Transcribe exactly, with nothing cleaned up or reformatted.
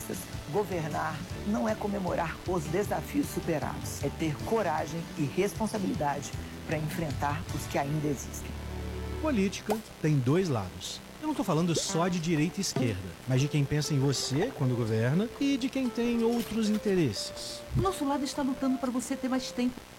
complexas. Governar não é comemorar os desafios superados, é ter coragem e responsabilidade para enfrentar os que ainda existem. Política tem dois lados. Eu não estou falando só de direita e esquerda, mas de quem pensa em você quando governa e de quem tem outros interesses. O nosso lado está lutando para você ter mais tempo.